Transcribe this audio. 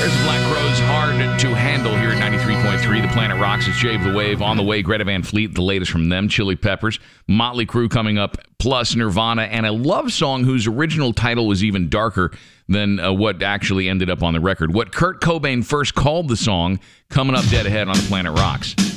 There's Black Crowes, hard to handle here at 93.3. The Planet Rocks. It's Jay of the Wave. On the way, Greta Van Fleet, the latest from them. Chili Peppers. Motley Crue coming up. Plus Nirvana. And a love song whose original title was even darker than what actually ended up on the record. What Kurt Cobain first called the song, coming up dead ahead on the Planet Rocks.